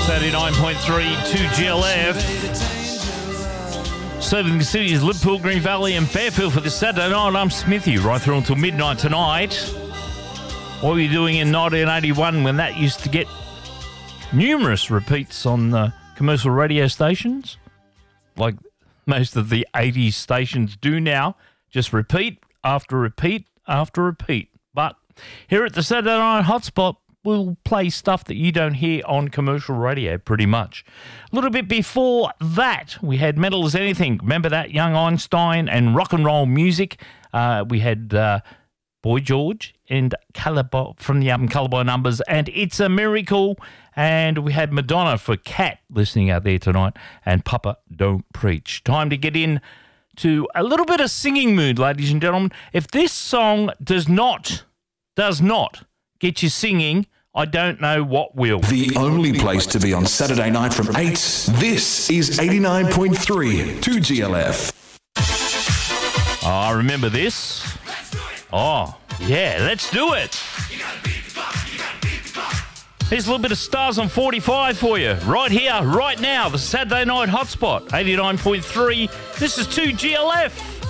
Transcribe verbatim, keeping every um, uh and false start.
eighty-nine point three two G L F. Serving the cities Liverpool, Green Valley and Fairfield for this Saturday night. I'm Smithy, right through until midnight tonight. What were you doing in nineteen eighty-one when that used to get numerous repeats on uh, commercial radio stations? Like most of the eighties stations do now. Just repeat after repeat after repeat. But here at the Saturday Night Hotspot, we'll play stuff that you don't hear on commercial radio pretty much. A little bit before that, we had Metal as Anything. Remember that? Young Einstein and rock and roll music. Uh, we had uh, Boy George and Colour Bo- from the album Colour by Numbers and It's a Miracle. And we had Madonna for Cat listening out there tonight and Papa Don't Preach. Time to get in to a little bit of singing mood, ladies and gentlemen. If this song does not, does not get you singing, I don't know what will. The only place to be on Saturday night from eight. This is eighty-nine point three two G L F. Oh, remember this? Oh, yeah, let's do it. Here's a little bit of Stars on forty-five for you. Right here, right now, the Saturday Night Hotspot, eighty-nine point three. This is two G L F.